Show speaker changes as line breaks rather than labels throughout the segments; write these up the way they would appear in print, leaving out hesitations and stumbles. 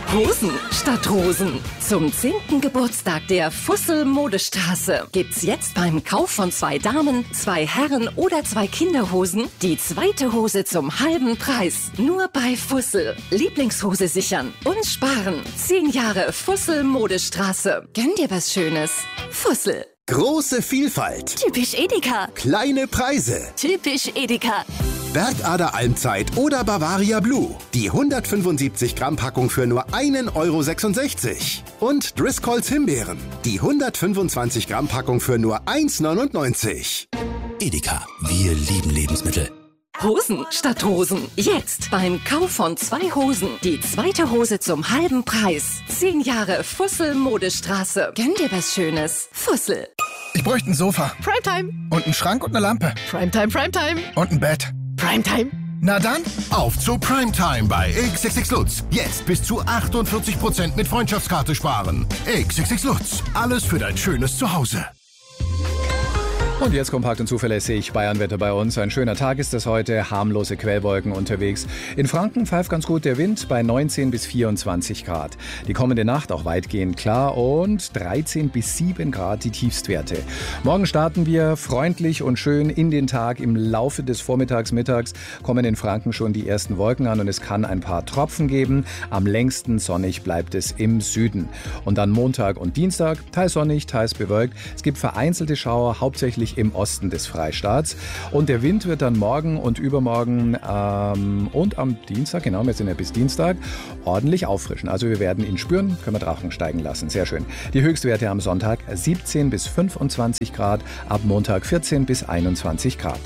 Hosen statt Rosen. Zum 10. Geburtstag der Fussel Modestraße gibt's jetzt beim Kauf von 2 Damen, 2 Herren oder 2 Kinderhosen die zweite Hose zum halben Preis. Nur bei Fussel. Lieblingshose sichern und sparen. 10 Jahre Fussel Modestraße. Gönn dir was Schönes. Fussel.
Große Vielfalt.
Typisch Edeka.
Kleine Preise.
Typisch Edeka.
Bergader Almzeit oder Bavaria Blue. Die 175 Gramm Packung für nur 1,66 €. Und Driscolls Himbeeren. Die 125 Gramm Packung für nur 1,99 €.
Edeka, wir lieben Lebensmittel.
Hosen statt Rosen. Jetzt beim Kauf von 2 Hosen die zweite Hose zum halben Preis. 10 Jahre Fussel Modestraße. Gönn dir was Schönes. Fussel.
Ich bräuchte ein Sofa.
Primetime.
Und einen Schrank und eine Lampe.
Primetime, Primetime.
Und ein Bett.
Primetime.
Na dann,
auf zu Primetime bei XXX Lutz. Jetzt bis zu 48% mit Freundschaftskarte sparen. XXX Lutz. Alles für dein schönes Zuhause.
Und jetzt kompakt und zuverlässig Bayernwetter bei uns. Ein schöner Tag ist es heute, harmlose Quellwolken unterwegs. In Franken pfeift ganz gut der Wind bei 19 bis 24 Grad. Die kommende Nacht auch weitgehend klar und 13 bis 7 Grad die Tiefstwerte. Morgen starten wir freundlich und schön in den Tag. Im Laufe des Vormittags, mittags kommen in Franken schon die ersten Wolken an und es kann ein paar Tropfen geben. Am längsten sonnig bleibt es im Süden. Und dann Montag und Dienstag, teils sonnig, teils bewölkt. Es gibt vereinzelte Schauer, hauptsächlich im Osten des Freistaats. Und der Wind wird dann morgen und übermorgen und am Dienstag, genau, wir sind ja bis Dienstag, ordentlich auffrischen. Also wir werden ihn spüren, können wir Drachen steigen lassen. Sehr schön. Die Höchstwerte am Sonntag 17 bis 25 Grad, ab Montag 14 bis 21 Grad.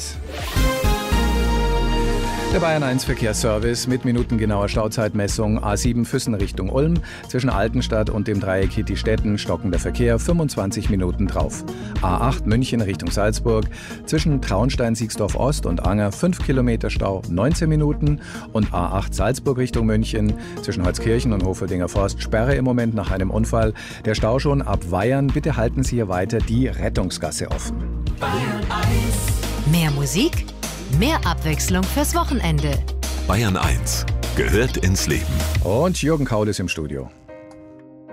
Der Bayern 1 Verkehrsservice mit minutengenauer Stauzeitmessung. A7 Füssen Richtung Ulm. Zwischen Altenstadt und dem Dreieck Hitti-Stetten stockender Verkehr, 25 Minuten drauf. A8 München Richtung Salzburg. Zwischen Traunstein-Siegsdorf Ost und Anger 5 Kilometer Stau, 19 Minuten. Und A8 Salzburg Richtung München. Zwischen Holzkirchen und Hoferdinger Forst Sperre im Moment nach einem Unfall. Der Stau schon ab Weyern. Bitte halten Sie hier weiter die Rettungsgasse offen.
Bayern 1. Mehr Musik, mehr Abwechslung fürs Wochenende.
Bayern 1 gehört ins Leben.
Und Jürgen Kaul ist im Studio.